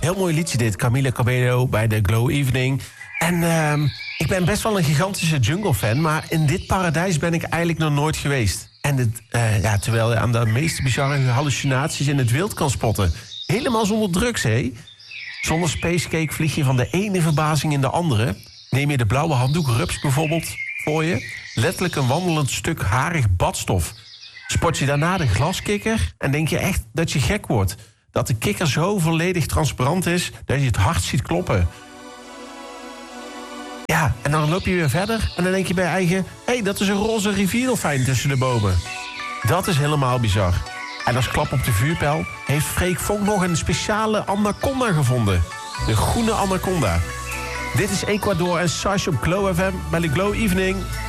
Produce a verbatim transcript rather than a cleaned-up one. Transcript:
Heel mooi liedje dit, Camila Cabello bij de Glow Evening. En uh, ik ben best wel een gigantische jungle-fan, maar in dit paradijs ben ik eigenlijk nog nooit geweest. En het, uh, ja, terwijl je aan de meest bizarre hallucinaties in het wild kan spotten. Helemaal zonder drugs, hé. Zonder spacecake vlieg je van de ene verbazing in de andere. Neem je de blauwe handdoek rups bijvoorbeeld voor je. Letterlijk een wandelend stuk harig badstof. Spot je daarna de glaskikker en denk je echt dat je gek wordt. Dat de kikker zo volledig transparant is dat je het hart ziet kloppen. Ja, en dan loop je weer verder en dan denk je bij je eigen... hé, hey, dat is een roze rivierdolfijn tussen de bomen. Dat is helemaal bizar. En als klap op de vuurpijl heeft Freek Vonk nog een speciale anaconda gevonden. De groene anaconda. Dit is Ecuador en Sash op Glow F M bij de Glow Evening.